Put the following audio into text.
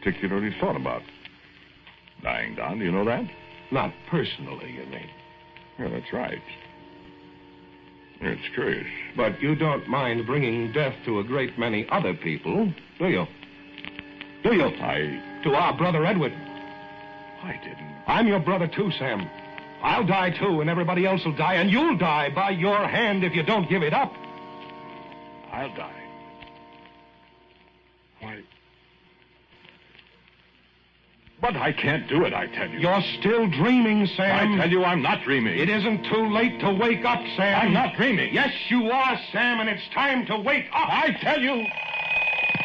particularly thought about dying, Don. Do you know that? Not personally, you mean? Yeah, that's right. It's curious. But you don't mind bringing death to a great many other people, do you? Do you? To our brother Edward. I didn't. I'm your brother, too, Sam. I'll die, too, and everybody else will die, and you'll die by your hand if you don't give it up. I'll die. Why? But I can't do it, I tell you. You're still dreaming, Sam. I tell you, I'm not dreaming. It isn't too late to wake up, Sam. I'm not dreaming. Yes, you are, Sam, and it's time to wake up. I tell you...